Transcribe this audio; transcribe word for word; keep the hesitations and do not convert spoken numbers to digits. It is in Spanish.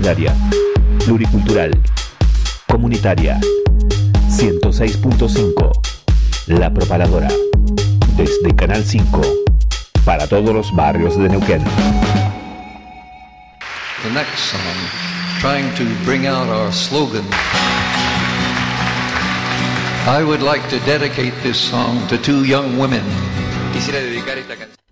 solidaria, pluricultural, comunitaria. ciento seis punto cinco, La Propaladora. Desde Canal cinco, para todos los barrios de Neuquén. The next song, trying to bring out our slogan. I would like to dedicate this song to two young women. Quisiera dedicar esta canción.